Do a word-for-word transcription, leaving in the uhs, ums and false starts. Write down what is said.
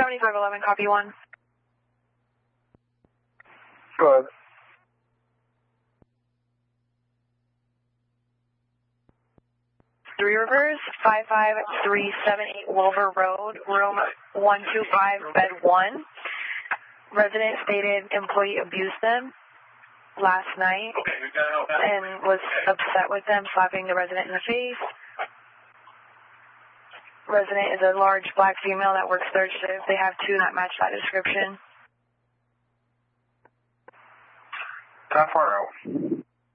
seventy-five eleven, copy one. Go ahead. Three Rivers, five five three seven eight Wilbur Road, room one two five, bed one. Resident stated employee abused them last night and was upset with them, slapping the resident in the face. Resident is a large black female that works third shift. They have two that match that description. ten four zero.